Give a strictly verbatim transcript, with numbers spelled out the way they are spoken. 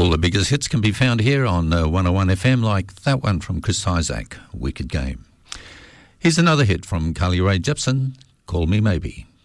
All the biggest hits can be found here on uh, one oh one F M, like that one from Chris Isaak, Wicked Game. Here's another hit from Carly Rae Jepsen, Call Me Maybe.